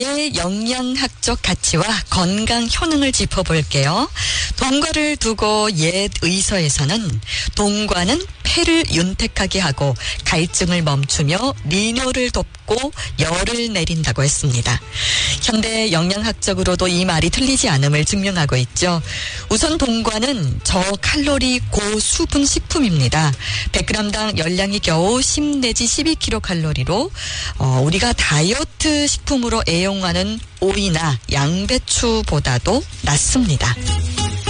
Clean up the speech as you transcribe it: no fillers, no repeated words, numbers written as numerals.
의 영양학적 가치와 건강 효능을 짚어볼게요. 동과를 두고 옛 의서에서는 동과는 폐를 윤택하게 하고 갈증을 멈추며 리뇨를 돕고 열을 내린다고 했습니다. 현대 영양학적으로도 이 말이 틀리지 않음을 증명하고 있죠. 우선 동과는 저칼로리 고수분 식품입니다. 100g당 열량이 겨우 10 내지 12kcal로 우리가 다이어트 식품으로 애용하는 오이나 양배추보다도 낮습니다.